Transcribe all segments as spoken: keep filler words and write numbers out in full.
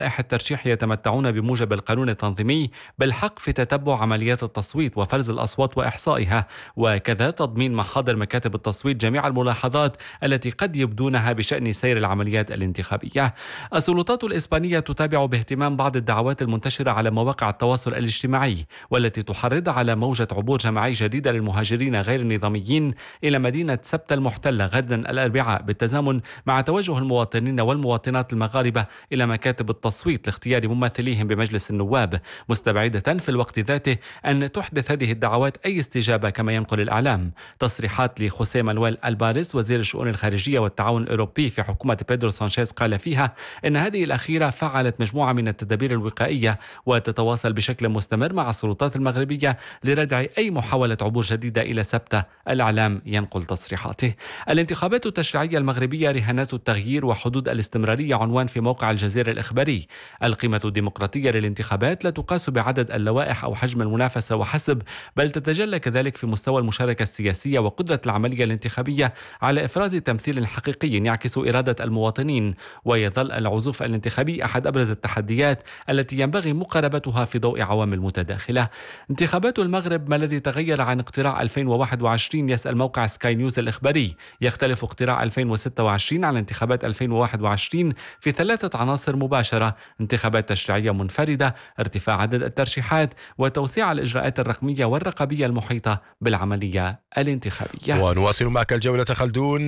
لائحة الترشيح يتمتعون بموجب القانون التنظيمي بالحق في تتبع عمليات التصويت وفرز الأصوات وإحصائها، وكذا تضمين محاضر مكاتب التصويت جميع الملاحظات التي قد يبدونها بشأن سير العمليات الانتخابية. السلطات الإسبانية تتابع باهتمام بعض الدعوات المنتشرة على مواقع التواصل الاجتماعي والتي تحرض على موجة عبور جماعي جديدة للمهاجرين غير النظاميين إلى مدينة سبتة المحتلة غدا الأربعاء، بالتزامن مع توجه المواطنين والمواطنات المغاربة إلى مكاتب التصويت لاختيار ممثليهم بمجلس النواب، مستبعدة في الوقت ذاته أن تحدث هذه الدعوات أي استجابة كما ينقل الإعلام. تصريحات لخوسيه مانويل الباريس وزير الشؤون الخارجية والتعاون الأوروبي في حكومة بيدرو سانشيز قال فيها إن هذه الأخيرة فعلت مجموعة من التدابير الوقائية وتتواصل بشكل مستمر مع السلطات المغربية لردع أي محاولة عبور جديدة إلى سبتة. الإعلام ينقل تصريحاته. الانتخابات التشريعية المغربية رهانات التغيير وحدود الاستمرارية عنوان في موقع الجزيرة الإخباري. القيمة الديمقراطية للانتخابات لا تقاس بعدد اللوائح أو حجم المنافسة وحسب، بل تتجلى كذلك في مستوى المشاركة السياسية وقدرة العملية الانتخابية على إفراز تمثيل حقيقي يعكس إرادة المواطنين. ويظل العزوف الانتخابي أحد أبرز التحديات التي ينبغي مقاربتها في ضوء عوامل متداخلة. انتخابات المغرب ما الذي تغير عن اقتراع ألفين وواحد وعشرين؟ يسأل موقع سكاي نيوز الإخباري. يختلف اقتراع ألفين وستة وعشرين عن انتخابات ألفين وواحد وعشرين في ثلاثة عناصر مباشرة: انتخابات تشريعية منفردة، ارتفاع عدد الترشيحات، وتوسيع الإجراءات الرقمية والرقابية المحيطة بالعملية الانتخابية. ونواصل معك الجولة خلدون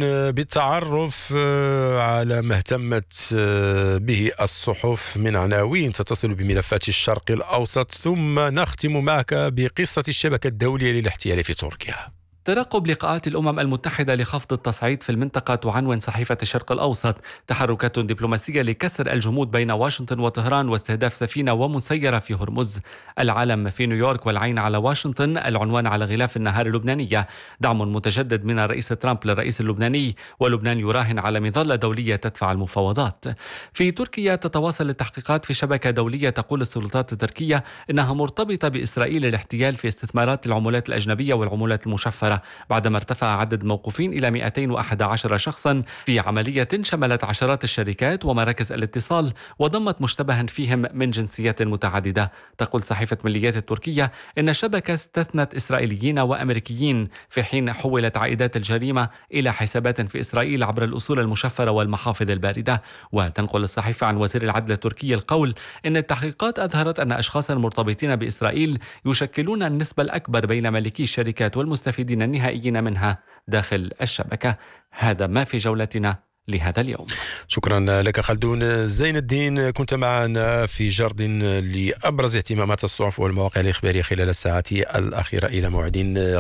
بالتعرف على ما اهتمت به الصحف من عناوين تتصل بملفات الشرق الأوسط، ثم نختم معك بقصة الشبكة الدولية للاحتيال في تركيا. ترقب لقاءات الأمم المتحدة لخفض التصعيد في المنطقة تعنون صحيفة الشرق الأوسط تحركات دبلوماسية لكسر الجمود بين واشنطن وطهران واستهداف سفينة ومسيرة في هرمز. العالم في نيويورك والعين على واشنطن، العنوان على غلاف النهار اللبنانية: دعم متجدد من الرئيس ترامب للرئيس اللبناني، ولبنان يراهن على مظلة دولية تدفع المفاوضات. في تركيا تتواصل التحقيقات في شبكة دولية تقول السلطات التركية إنها مرتبطة بإسرائيل الاحتيال في استثمارات العملات الأجنبية والعملات المشفرة، بعدما ارتفع عدد الموقوفين إلى مئتين وأحد عشر شخصا في عملية شملت عشرات الشركات ومراكز الاتصال وضمت مشتبها فيهم من جنسيات متعددة. تقول صحيفة مليات التركية إن الشبكة استثنت إسرائيليين وأمريكيين، في حين حولت عائدات الجريمة إلى حسابات في إسرائيل عبر الأصول المشفرة والمحافظ الباردة. وتنقل الصحيفة عن وزير العدل التركي القول إن التحقيقات أظهرت أن أشخاصا مرتبطين بإسرائيل يشكلون النسبة الأكبر بين مالكي الشركات والمستفيدين النهائيين منها داخل الشبكة. هذا ما في جولتنا لهذا اليوم. شكرا لك خلدون زين الدين، كنت معنا في جرد لأبرز اهتمامات الصحف والمواقع الإخبارية خلال الساعات الأخيرة. إلى موعد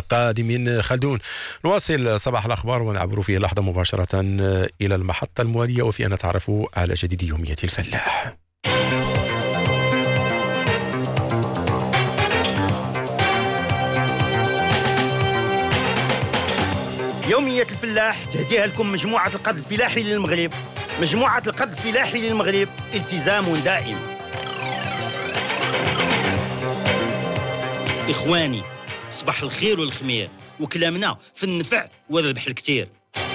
قادم خلدون. نواصل صباح الأخبار ونعبر فيه لحظة مباشرة إلى المحطة الموالية وفيها نتعرف على جديد يومية الفلاح. يومية الفلاح تهديها لكم مجموعة القد الفلاحي للمغرب. مجموعة القد الفلاحي للمغرب، التزام دائم. إخواني، صباح الخير والخمير، وكلامنا في النفع والربح الكتير.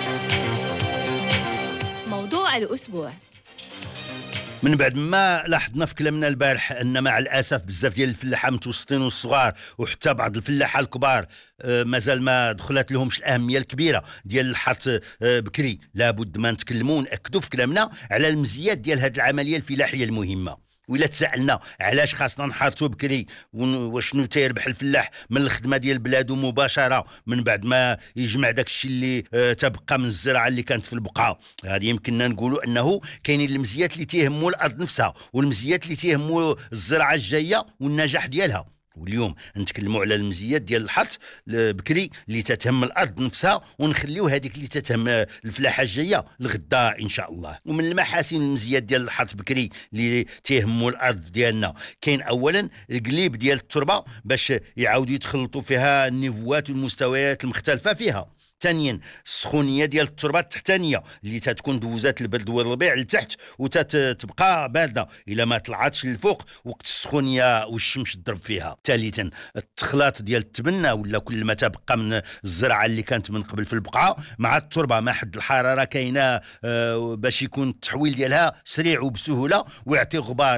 موضوع الأسبوع. من بعد ما لاحظنا في كلامنا البارح ان مع الاسف بزاف ديال الفلاحه المتوسطين والصغار وحتى بعض الفلاحه الكبار آه مازال ما دخلت لهمش الاهميه الكبيره ديال الحط آه بكري. لابد ما نتكلموا وناكدوا في كلامنا على المزيات ديال هذه العمليه الفلاحيه المهمه. وإلا تسألنا علاش خاصنا نحرطوا بكري وشنو تيربح الفلاح من الخدمه ديال بلادو مباشره من بعد ما يجمع داك الشيء اللي آه تبقى من الزراعه اللي كانت في البقعه، غادي يمكننا نقولوا انه كاينين المزيات اللي تيهموا الارض نفسها والمزيات اللي تيهموا الزراعه الجايه والنجاح ديالها. واليوم نتكلموا على المزيات ديال الحرث بكري اللي تتهم الارض نفسها، ونخليو هذيك اللي تتهم الفلاحه الجايه لغدا ان شاء الله. ومن المحاسن المزيات ديال الحرث بكري اللي تيهموا الارض ديالنا كاين اولا القليب ديال التربه باش يعاودوا يتخلطوا فيها النيفوات والمستويات المختلفه فيها. ثانيا السخونيه ديال التربه التحتانيه اللي تتكون دوزات البرد والربيع لتحت وتتبقى بارده الا ما طلعتش للفوق وقت السخونيه والشمس تضرب فيها. ثالثا التخلاط ديال التبنه ولا كل ما تبقى من الزرعه اللي كانت من قبل في البقعه مع التربه مع حد الحراره كاينه باش يكون التحويل ديالها سريع وبسهوله ويعطي غبار